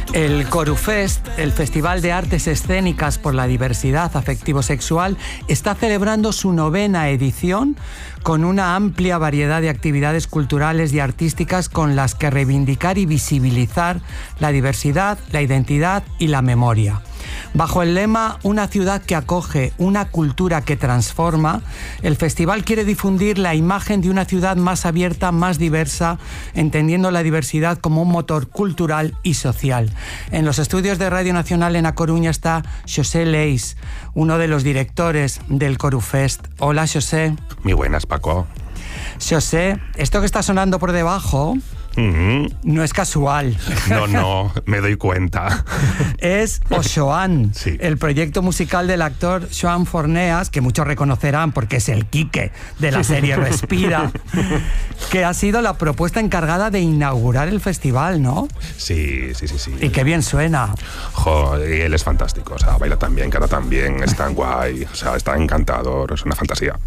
El Corufest, el Festival de Artes Escénicas por la Diversidad Afectivo-Sexual, está celebrando su 9ª edición con una amplia variedad de actividades culturales y artísticas con las que reivindicar y visibilizar la diversidad, la identidad y la memoria. Bajo el lema "Una ciudad que acoge, una cultura que transforma", el festival quiere difundir la imagen de una ciudad más abierta, más diversa, entendiendo la diversidad como un motor cultural y social. En los estudios de Radio Nacional en A Coruña está Xosé Leis, uno de los directores del Corufest. Hola, Xosé. Muy buenas, Paco. Xosé, esto que está sonando por debajo... no es casual. No, me doy cuenta. Es O Xoán, sí. El proyecto musical del actor Xoán Forneas, que muchos reconocerán porque es el Quique de la serie Respira, que ha sido la propuesta encargada de inaugurar el festival, ¿no? Sí. Y qué bien suena. Joder, él es fantástico, o sea, baila tan bien, canta tan bien, es tan guay, o sea, está encantador, es una fantasía.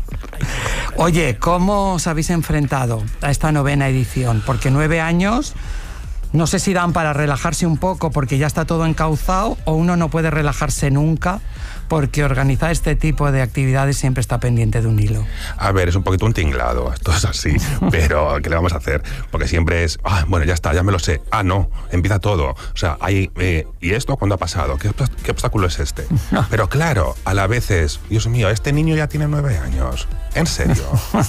Oye, ¿cómo os habéis enfrentado a esta 9ª edición? Porque 9 años, no sé si dan para relajarse un poco porque ya está todo encauzado, o uno no puede relajarse nunca porque organizar este tipo de actividades siempre está pendiente de un hilo. A ver, es un poquito un tinglado, esto es así, pero ¿qué le vamos a hacer? Porque siempre es, bueno, ya está, ya me lo sé. No, empieza todo. O sea, ¿y esto cuándo ha pasado? ¿Qué obstáculo es este? Pero claro, a la vez es, Dios mío, este niño ya tiene 9 años. ¿En serio?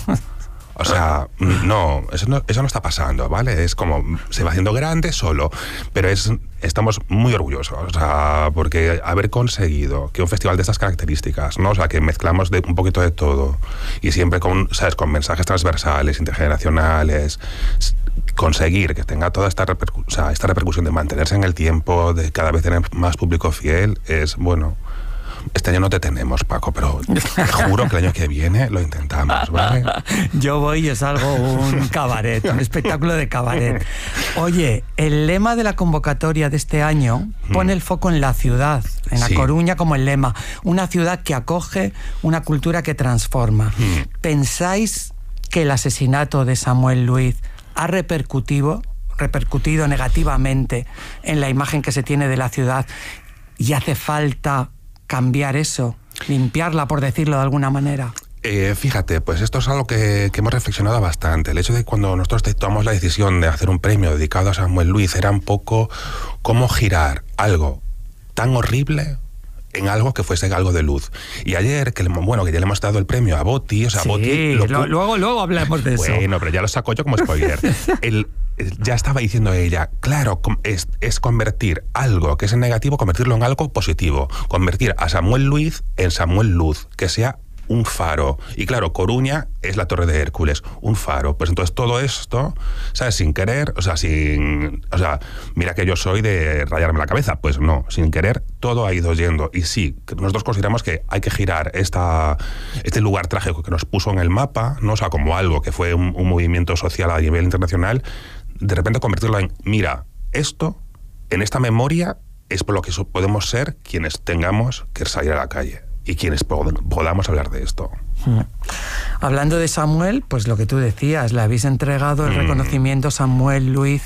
O sea, no, eso no está pasando, ¿vale? Es como, se va haciendo grande solo, pero estamos muy orgullosos, o sea, porque haber conseguido que un festival de estas características, ¿no? O sea, que mezclamos un poquito de todo y siempre con mensajes transversales, intergeneracionales, conseguir que tenga toda esta repercusión de mantenerse en el tiempo, de cada vez tener más público fiel, es bueno. Este año no te tenemos, Paco, pero te juro que el año que viene lo intentamos, ¿vale? Yo voy y es algo un cabaret, un espectáculo de cabaret. Oye, el lema de la convocatoria de este año pone el foco en la ciudad, en A Coruña como el lema. Una ciudad que acoge, una cultura que transforma. ¿Pensáis que el asesinato de Samuel Luiz ha repercutido negativamente en la imagen que se tiene de la ciudad y hace falta cambiar eso, limpiarla, por decirlo de alguna manera? Fíjate, pues esto es algo que hemos reflexionado bastante. El hecho de que cuando nosotros tomamos la decisión de hacer un premio dedicado a Samuel Luiz era un poco cómo girar algo tan horrible en algo que fuese algo de luz. Y ayer, que ya le hemos dado el premio a Boti, o sea, sí, Boti... Luego hablamos de eso. Bueno, pero ya lo saco yo como spoiler. Ya estaba diciendo ella, claro, es convertir algo que es negativo, convertirlo en algo positivo. Convertir a Samuel Luiz en Samuel Luz, que sea un faro. Y claro, Coruña es la Torre de Hércules, un faro. Pues entonces todo esto, ¿sabes? Sin querer, mira que yo soy de rayarme la cabeza. Pues no, sin querer, todo ha ido yendo. Y sí, nosotros consideramos que hay que girar este lugar trágico que nos puso en el mapa, ¿no? O sea, como algo que fue un movimiento social a nivel internacional, de repente convertirlo en, mira, esto, en esta memoria, es por lo que podemos ser quienes tengamos que salir a la calle y quienes podamos hablar de esto. Hablando de Samuel, pues lo que tú decías, le habéis entregado el reconocimiento Samuel Luiz